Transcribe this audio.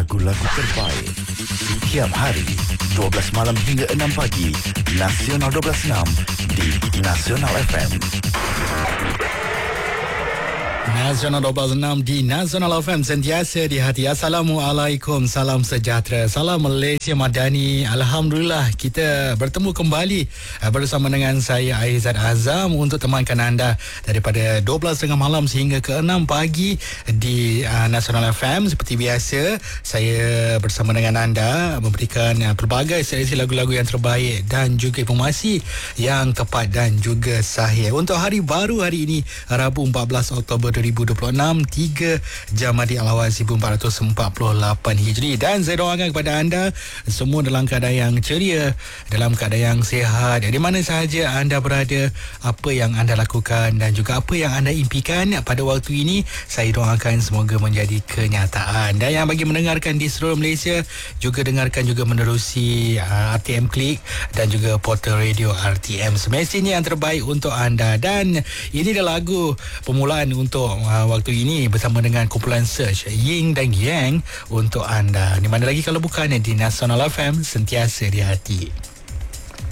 lagu-lagu terbaik. Setiap hari 12 malam hingga 6 pagi, Nasional 12.6 di Nasional FM. Nasional 12.6 di Nasional FM, sentiasa di hati. Assalamualaikum, salam sejahtera, salam Malaysia Madani. Alhamdulillah kita bertemu kembali bersama dengan saya Aizat Azam untuk temankan anda daripada 12.30 malam sehingga ke 6 pagi di Nasional FM. Seperti biasa, saya bersama dengan anda memberikan pelbagai seleksi lagu-lagu yang terbaik dan juga informasi yang tepat dan juga sahih. Untuk hari baru hari ini, Rabu 14 Oktober 2026, 3 Jamadi Al-Awal 1448 Hijri. Dan saya doakan kepada anda semua dalam keadaan yang ceria, dalam keadaan yang sihat, di mana sahaja anda berada, apa yang anda lakukan dan juga apa yang anda impikan pada waktu ini, saya doakan semoga menjadi kenyataan. Dan yang bagi mendengarkan di seluruh Malaysia, juga dengarkan juga menerusi RTM Klik dan juga portal radio RTM. Semestinya yang terbaik untuk anda. Dan ini adalah lagu permulaan untuk waktu ini bersama dengan kumpulan Search, Ying dan Yang untuk anda. Di mana lagi kalau bukan di Nasional FM, sentiasa di hati.